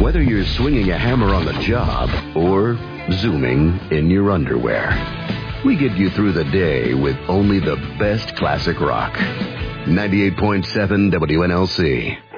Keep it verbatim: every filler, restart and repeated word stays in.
Whether you're swinging a hammer on the job or zooming in your underwear, we get you through the day with only the best classic rock. ninety-eight point seven W N L C.